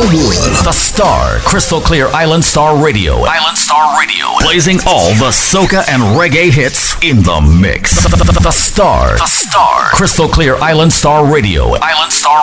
world. The Star, Crystal Clear Island Star Radio. Island Star Radio. Blazing all the soca and reggae hits in the mix. The Star, Crystal Clear Island Star Radio. Island Star